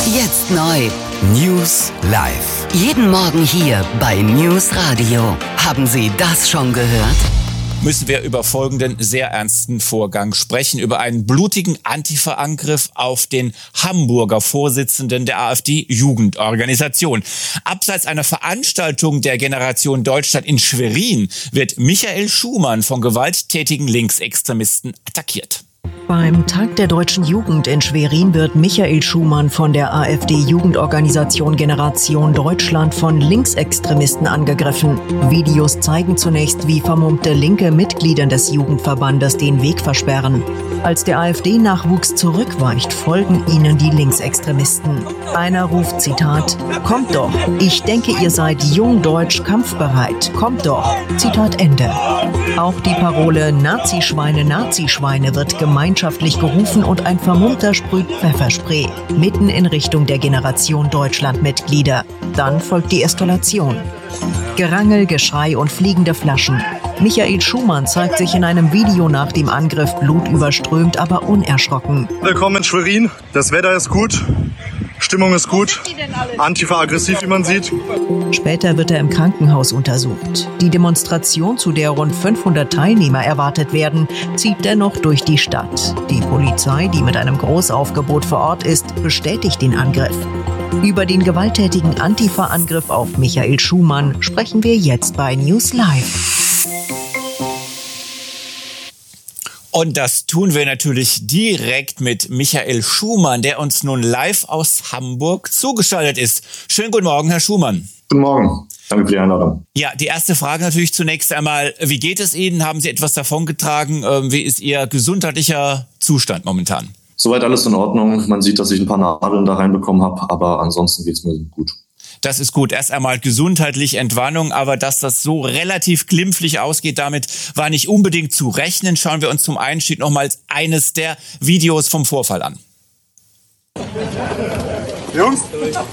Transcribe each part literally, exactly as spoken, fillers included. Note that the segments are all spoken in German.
Jetzt neu. News live. Jeden Morgen hier bei News Radio. Haben Sie das schon gehört? Müssen wir über folgenden sehr ernsten Vorgang sprechen, über einen blutigen Antifa-Angriff auf den Hamburger Vorsitzenden der AfD-Jugendorganisation. Abseits einer Veranstaltung der Generation Deutschland in Schwerin wird Michael Schumann von gewalttätigen Linksextremisten attackiert. Beim Tag der deutschen Jugend in Schwerin wird Michael Schumann von der AfD-Jugendorganisation Generation Deutschland von Linksextremisten angegriffen. Videos zeigen zunächst, wie vermummte linke Mitglieder des Jugendverbandes den Weg versperren. Als der AfD-Nachwuchs zurückweicht, folgen ihnen die Linksextremisten. Einer ruft, Zitat, "Kommt doch, ich denke, ihr seid jung deutsch kampfbereit, kommt doch", Zitat Ende. Auch die Parole "Nazischweine, Nazischweine" wird gemeinschaftlich gerufen und ein Vermummter sprüht Pfefferspray mitten in Richtung der Generation Deutschland-Mitglieder. Dann folgt die Eskalation. Gerangel, Geschrei und fliegende Flaschen. Michael Schumann zeigt sich in einem Video nach dem Angriff blutüberströmt, aber unerschrocken. Willkommen in Schwerin. Das Wetter ist gut. Stimmung ist gut. Antifa aggressiv, wie man sieht. Später wird er im Krankenhaus untersucht. Die Demonstration, zu der rund fünfhundert Teilnehmer erwartet werden, zieht dennoch durch die Stadt. Die Polizei, die mit einem Großaufgebot vor Ort ist, bestätigt den Angriff. Über den gewalttätigen Antifa-Angriff auf Michael Schumann sprechen wir jetzt bei News Live. Und das tun wir natürlich direkt mit Michael Schumann, der uns nun live aus Hamburg zugeschaltet ist. Schönen guten Morgen, Herr Schumann. Guten Morgen. Danke für die Einladung. Ja, die erste Frage natürlich zunächst einmal. Wie geht es Ihnen? Haben Sie etwas davongetragen? Wie ist Ihr gesundheitlicher Zustand momentan? Soweit alles in Ordnung. Man sieht, dass ich ein paar Nadeln da reinbekommen habe, aber ansonsten geht es mir gut. Das ist gut. Erst einmal gesundheitlich Entwarnung, aber dass das so relativ glimpflich ausgeht, damit war nicht unbedingt zu rechnen. Schauen wir uns zum Einstieg nochmals eines der Videos vom Vorfall an. Jungs?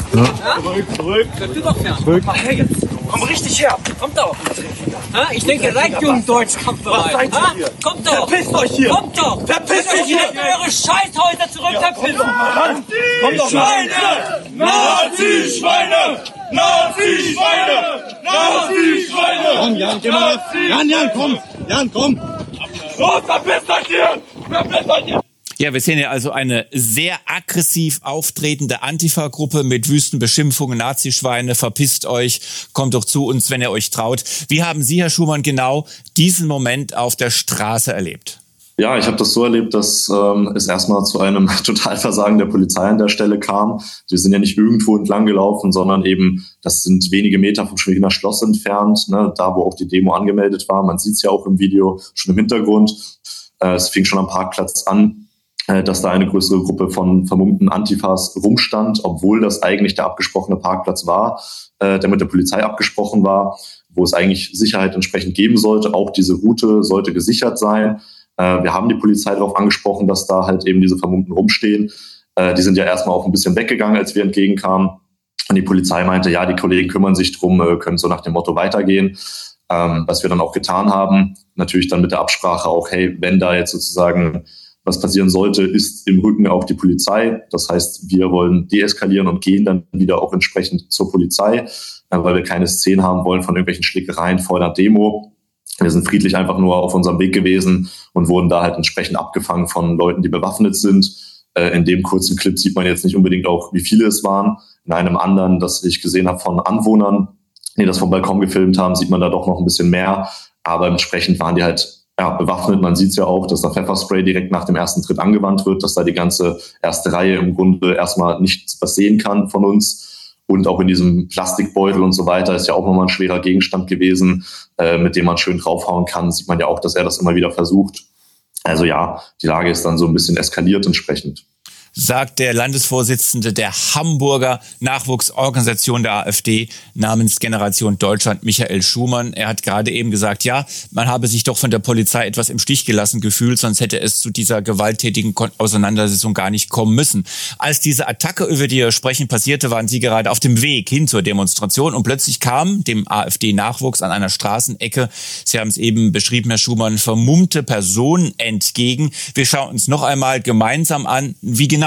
Ja? Zurück, zurück. Zurück. Komm richtig her. Kommt doch. Ha? Ich denke, seid Jugenddeutsch kampfbereit. Ha? Kommt doch. Verpisst euch hier. Kommt doch. Verpisst euch hier. Eure Scheißhäuser zurück, ja. Verpisst euch. Kommt doch. Schweine! Nazi-Schweine! Nazi-Schweine! Nazi-Schweine! Komm, Jan, geh mal. Jan, Jan, komm. Jan, komm. Los, verpisst euch hier. Verpisst euch hier. Ja, wir sehen ja also eine sehr aggressiv auftretende Antifa-Gruppe mit wüsten Beschimpfungen, Nazischweine, verpisst euch, kommt doch zu uns, wenn ihr euch traut. Wie haben Sie, Herr Schumann, genau diesen Moment auf der Straße erlebt? Ja, ich habe das so erlebt, dass ähm, es erstmal zu einem Totalversagen der Polizei an der Stelle kam. Wir sind ja nicht irgendwo entlang gelaufen, sondern eben, das sind wenige Meter vom Schweriner Schloss entfernt, ne, da wo auch die Demo angemeldet war. Man sieht es ja auch im Video schon im Hintergrund. Äh, es fing schon am Parkplatz an, dass da eine größere Gruppe von vermummten Antifas rumstand, obwohl das eigentlich der abgesprochene Parkplatz war, äh, der mit der Polizei abgesprochen war, wo es eigentlich Sicherheit entsprechend geben sollte. Auch diese Route sollte gesichert sein. Äh, wir haben die Polizei darauf angesprochen, dass da halt eben diese Vermummten rumstehen. Äh, die sind ja erstmal auch ein bisschen weggegangen, als wir entgegenkamen. Und die Polizei meinte, ja, die Kollegen kümmern sich drum, äh, können so nach dem Motto weitergehen. Ähm, was wir dann auch getan haben. Natürlich dann mit der Absprache auch, hey, wenn da jetzt sozusagen was passieren sollte, ist im Rücken auch die Polizei. Das heißt, wir wollen deeskalieren und gehen dann wieder auch entsprechend zur Polizei, weil wir keine Szenen haben wollen von irgendwelchen Schlägereien vor einer Demo. Wir sind friedlich einfach nur auf unserem Weg gewesen und wurden da halt entsprechend abgefangen von Leuten, die bewaffnet sind. In dem kurzen Clip sieht man jetzt nicht unbedingt auch, wie viele es waren. In einem anderen, das ich gesehen habe von Anwohnern, die das vom Balkon gefilmt haben, sieht man da doch noch ein bisschen mehr. Aber entsprechend waren die halt ja, bewaffnet. Man sieht es ja auch, dass da Pfefferspray direkt nach dem ersten Tritt angewandt wird, dass da die ganze erste Reihe im Grunde erstmal nichts was sehen kann von uns. Und auch in diesem Plastikbeutel und so weiter ist ja auch nochmal ein schwerer Gegenstand gewesen, äh, mit dem man schön draufhauen kann. Sieht man ja auch, dass er das immer wieder versucht. Also ja, die Lage ist dann so ein bisschen eskaliert entsprechend. Sagt der Landesvorsitzende der Hamburger Nachwuchsorganisation der AfD namens Generation Deutschland, Michael Schumann. Er hat gerade eben gesagt, ja, man habe sich doch von der Polizei etwas im Stich gelassen gefühlt, sonst hätte es zu dieser gewalttätigen Auseinandersetzung gar nicht kommen müssen. Als diese Attacke, über die wir sprechen, passierte, waren Sie gerade auf dem Weg hin zur Demonstration und plötzlich kam dem AfD-Nachwuchs an einer Straßenecke, Sie haben es eben beschrieben, Herr Schumann, vermummte Personen entgegen. Wir schauen uns noch einmal gemeinsam an, wie genau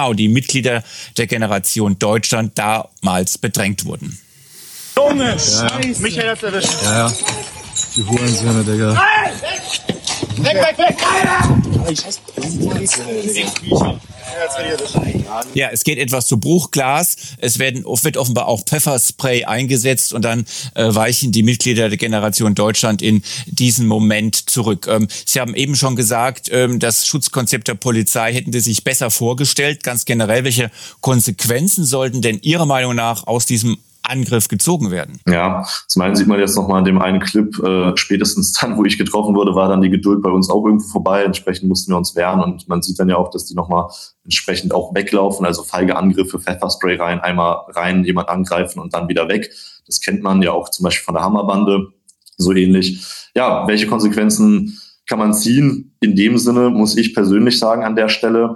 genau die Mitglieder der Generation Deutschland damals bedrängt wurden. Junge, ja, Scheiße. Michael hat's erwischt. Ja, ja. Die Hurensöhne, Digga. Weg, weg, weg! Ja, es geht etwas zu Bruchglas. Es werden, wird offenbar auch Pfefferspray eingesetzt und dann äh, weichen die Mitglieder der Generation Deutschland in diesen Moment zurück. Ähm, Sie haben eben schon gesagt, ähm, das Schutzkonzept der Polizei hätten Sie sich besser vorgestellt. Ganz generell, welche Konsequenzen sollten denn Ihrer Meinung nach aus diesem Angriff gezogen werden? Ja, zum einen sieht man jetzt nochmal in dem einen Clip, äh, spätestens dann, wo ich getroffen wurde, war dann die Geduld bei uns auch irgendwo vorbei. Entsprechend mussten wir uns wehren und man sieht dann ja auch, dass die nochmal entsprechend auch weglaufen, also feige Angriffe, Pfefferspray rein, einmal rein, jemand angreifen und dann wieder weg. Das kennt man ja auch zum Beispiel von der Hammerbande, so ähnlich. Ja, welche Konsequenzen kann man ziehen? In dem Sinne muss ich persönlich sagen an der Stelle,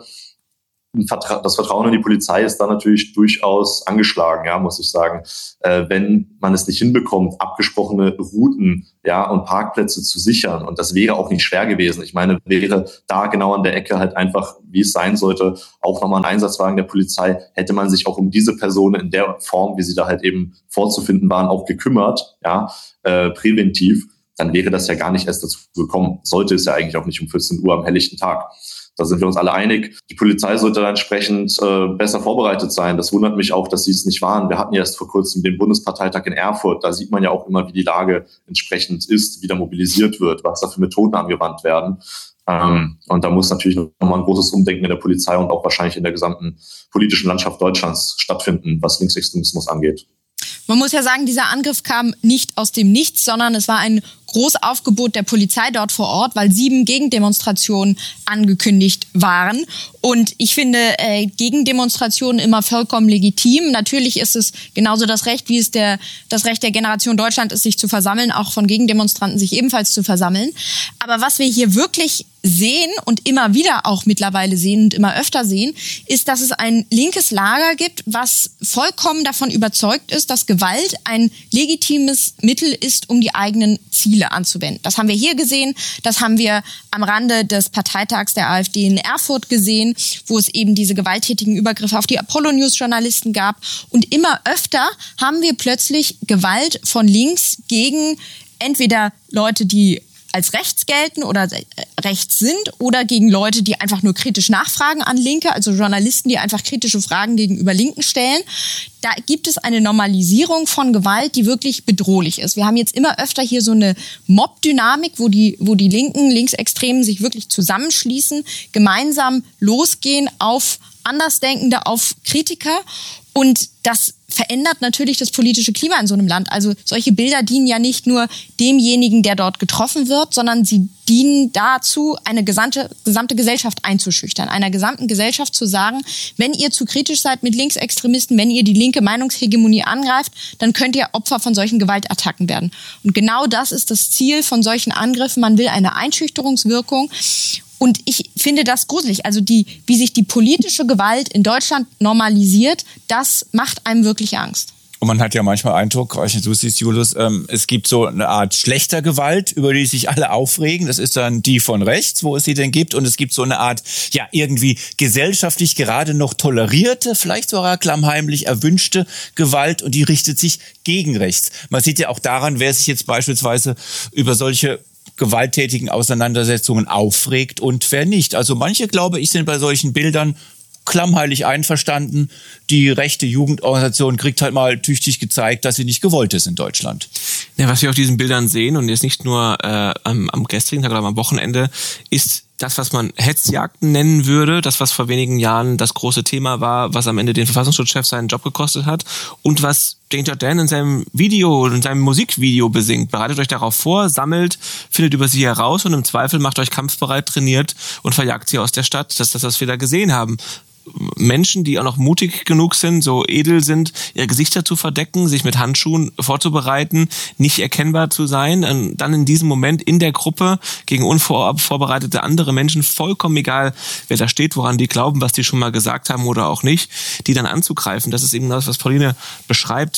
das Vertrauen in die Polizei ist da natürlich durchaus angeschlagen, ja, muss ich sagen. Äh, wenn man es nicht hinbekommt, abgesprochene Routen, ja, und Parkplätze zu sichern, und das wäre auch nicht schwer gewesen. Ich meine, wäre da genau an der Ecke halt einfach, wie es sein sollte, auch nochmal ein Einsatzwagen der Polizei, hätte man sich auch um diese Personen in der Form, wie sie da halt eben vorzufinden waren, auch gekümmert, ja, äh, präventiv, dann wäre das ja gar nicht erst dazu gekommen. Sollte es ja eigentlich auch nicht um vierzehn Uhr am helllichten Tag. Da sind wir uns alle einig. Die Polizei sollte da entsprechend äh, besser vorbereitet sein. Das wundert mich auch, dass sie es nicht waren. Wir hatten ja erst vor kurzem den Bundesparteitag in Erfurt. Da sieht man ja auch immer, wie die Lage entsprechend ist, wie da mobilisiert wird, was da für Methoden angewandt werden. Ähm, und da muss natürlich nochmal ein großes Umdenken in der Polizei und auch wahrscheinlich in der gesamten politischen Landschaft Deutschlands stattfinden, was Linksextremismus angeht. Man muss ja sagen, dieser Angriff kam nicht aus dem Nichts, sondern es war ein Großaufgebot der Polizei dort vor Ort, weil sieben Gegendemonstrationen angekündigt waren. Und ich finde äh, Gegendemonstrationen immer vollkommen legitim. Natürlich ist es genauso das Recht, wie es der, das Recht der Generation Deutschland ist, sich zu versammeln, auch von Gegendemonstranten sich ebenfalls zu versammeln. Aber was wir hier wirklich sehen und immer wieder auch mittlerweile sehen und immer öfter sehen, ist, dass es ein linkes Lager gibt, was vollkommen davon überzeugt ist, dass Gewalt ein legitimes Mittel ist, um die eigenen Ziele anzuwenden. Das haben wir hier gesehen, das haben wir am Rande des Parteitags der AfD in Erfurt gesehen, wo es eben diese gewalttätigen Übergriffe auf die Apollo-News-Journalisten gab. Und immer öfter haben wir plötzlich Gewalt von links gegen entweder Leute, die als rechts gelten oder rechts sind oder gegen Leute, die einfach nur kritisch nachfragen an Linke, also Journalisten, die einfach kritische Fragen gegenüber Linken stellen. Da gibt es eine Normalisierung von Gewalt, die wirklich bedrohlich ist. Wir haben jetzt immer öfter hier so eine Mob-Dynamik, wo die, wo die Linken, Linksextremen sich wirklich zusammenschließen, gemeinsam losgehen auf Andersdenkende, auf Kritiker. Und das verändert natürlich das politische Klima in so einem Land. Also solche Bilder dienen ja nicht nur demjenigen, der dort getroffen wird, sondern sie dienen dazu, eine gesamte, gesamte Gesellschaft einzuschüchtern. Einer gesamten Gesellschaft zu sagen, wenn ihr zu kritisch seid mit Linksextremisten, wenn ihr die linke Meinungshegemonie angreift, dann könnt ihr Opfer von solchen Gewaltattacken werden. Und genau das ist das Ziel von solchen Angriffen. Man will eine Einschüchterungswirkung. Und ich finde das gruselig. Also die, wie sich die politische Gewalt in Deutschland normalisiert, das macht einem wirklich Angst. Und man hat ja manchmal Eindruck, weiß nicht, du siehst, Julius, ähm, es gibt so eine Art schlechter Gewalt, über die sich alle aufregen. Das ist dann die von rechts, wo es sie denn gibt. Und es gibt so eine Art, ja, irgendwie gesellschaftlich gerade noch tolerierte, vielleicht sogar klammheimlich erwünschte Gewalt. Und die richtet sich gegen rechts. Man sieht ja auch daran, wer sich jetzt beispielsweise über solche gewalttätigen Auseinandersetzungen aufregt und wer nicht. Also manche, glaube ich, sind bei solchen Bildern klammheilig einverstanden. Die rechte Jugendorganisation kriegt halt mal tüchtig gezeigt, dass sie nicht gewollt ist in Deutschland. Ja, was wir auf diesen Bildern sehen, und jetzt nicht nur äh, am, am gestrigen Tag oder am Wochenende, ist das, was man Hetzjagden nennen würde, das, was vor wenigen Jahren das große Thema war, was am Ende den Verfassungsschutzchef seinen Job gekostet hat und was Danger Dan in seinem Video, in seinem Musikvideo besingt. Bereitet euch darauf vor, sammelt, findet über sie heraus und im Zweifel macht euch kampfbereit, trainiert und verjagt sie aus der Stadt. Das ist das, was wir da gesehen haben. Menschen, die auch noch mutig genug sind, so edel sind, ihre Gesichter zu verdecken, sich mit Handschuhen vorzubereiten, nicht erkennbar zu sein, und dann in diesem Moment in der Gruppe gegen unvorbereitete andere Menschen, vollkommen egal, wer da steht, woran die glauben, was die schon mal gesagt haben oder auch nicht, die dann anzugreifen. Das ist eben das, was Pauline beschreibt.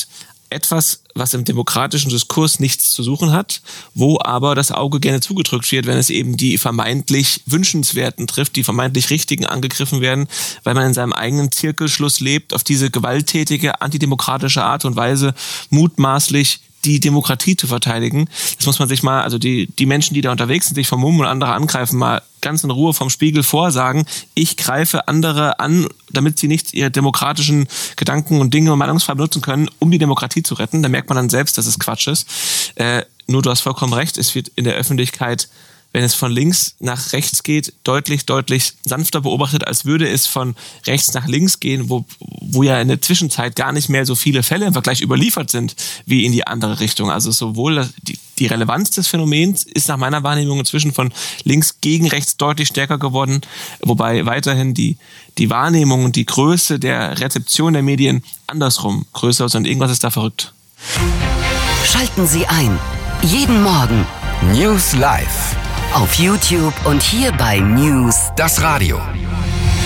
etwas, was im demokratischen Diskurs nichts zu suchen hat, wo aber das Auge gerne zugedrückt wird, wenn es eben die vermeintlich Wünschenswerten trifft, die vermeintlich Richtigen angegriffen werden, weil man in seinem eigenen Zirkelschluss lebt, auf diese gewalttätige, antidemokratische Art und Weise mutmaßlich die Demokratie zu verteidigen. Das muss man sich mal, also die, die Menschen, die da unterwegs sind, sich vermummen und andere angreifen, mal ganz in Ruhe vom Spiegel vorsagen, ich greife andere an, damit sie nicht ihre demokratischen Gedanken und Dinge und Meinungsfreiheit benutzen können, um die Demokratie zu retten. Da merkt man dann selbst, dass es Quatsch ist. Äh, nur du hast vollkommen recht, es wird in der Öffentlichkeit, wenn es von links nach rechts geht, deutlich, deutlich sanfter beobachtet, als würde es von rechts nach links gehen, wo, wo ja in der Zwischenzeit gar nicht mehr so viele Fälle im Vergleich überliefert sind, wie in die andere Richtung. Also sowohl die, die Relevanz des Phänomens ist nach meiner Wahrnehmung inzwischen von links gegen rechts deutlich stärker geworden, wobei weiterhin die, die Wahrnehmung und die Größe der Rezeption der Medien andersrum größer ist und irgendwas ist da verrückt. Schalten Sie ein. Jeden Morgen News Live. Auf YouTube und hier bei News das Radio.